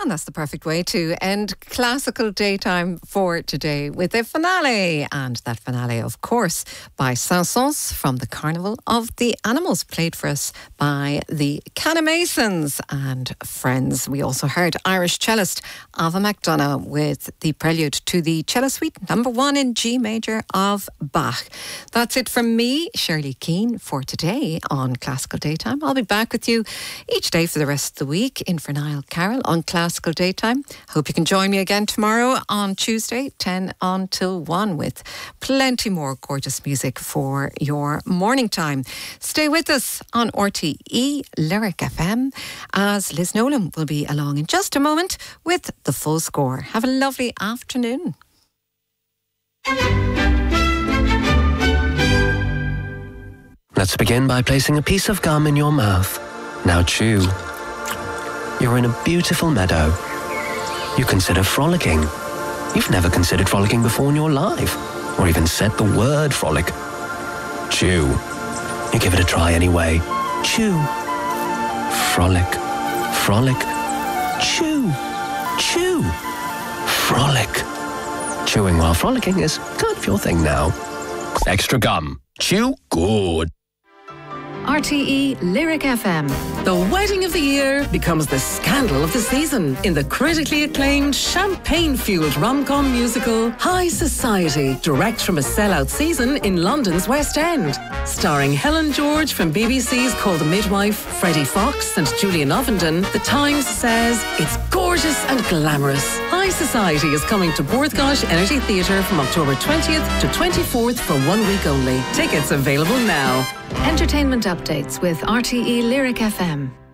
And that's the perfect way to end Classical Daytime for today with a finale. And that finale, of course, by Saint-Saëns from the Carnival of the Animals, played for us by the Canamasons and friends. We also heard Irish cellist Ava McDonough with the prelude to the Cello Suite number 1 in G major of Bach. That's it from me, Shirley Keane, for today on Classical Daytime. I'll be back with you each day for the rest of the week in for Niall Carroll on Classical Daytime. Hope you can join me again tomorrow on Tuesday, 10 until 1, with plenty more gorgeous music for your morning time. Stay with us on RTE Lyric FM as Liz Nolan will be along in just a moment with the full score. Have a lovely afternoon. Let's begin by placing a piece of gum in your mouth. Now chew. You're in a beautiful meadow. You consider frolicking. You've never considered frolicking before in your life, or even said the word frolic. Chew. You give it a try anyway. Chew. Frolic. Frolic. Chew. Chew. Frolic. Chewing while frolicking is kind of your thing now. Extra gum. Chew good. RTE Lyric FM. The wedding of the year becomes the scandal of the season in the critically acclaimed champagne-fueled rom-com musical High Society, direct from a sellout season in London's West End. Starring Helen George from BBC's Call the Midwife, Freddie Fox and Julian Ovenden, The Times says it's gorgeous and glamorous. High Society is coming to Borthgosh Energy Theatre from October 20th to 24th for 1 week only. Tickets available now. Entertainment updates with RTE Lyric FM.